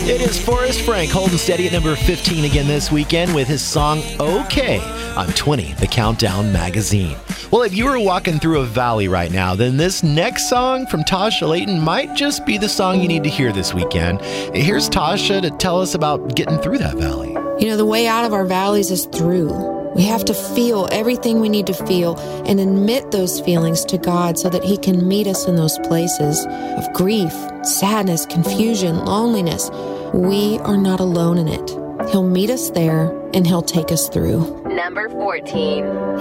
It is Forrest Frank holding steady at number 15 again this weekend with his song OK on 20, the Countdown magazine. Well, if you were walking through a valley right now, then this next song from Tasha Layton might just be the song you need to hear this weekend. Here's Tasha to tell us about getting through that valley. You know, the way out of our valleys is through. We have to feel everything we need to feel and admit those feelings to God so that He can meet us in those places of grief, sadness, confusion, loneliness. We are not alone in it. He'll meet us there and He'll take us through. Number 14.